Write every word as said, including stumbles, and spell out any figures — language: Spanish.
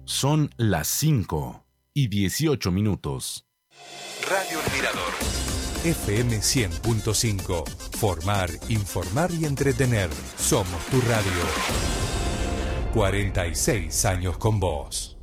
Son las cinco y dieciocho minutos. Radio El Mirador. F M cien punto cinco. Formar, informar y entretener. Somos tu radio. cuarenta y seis años con vos.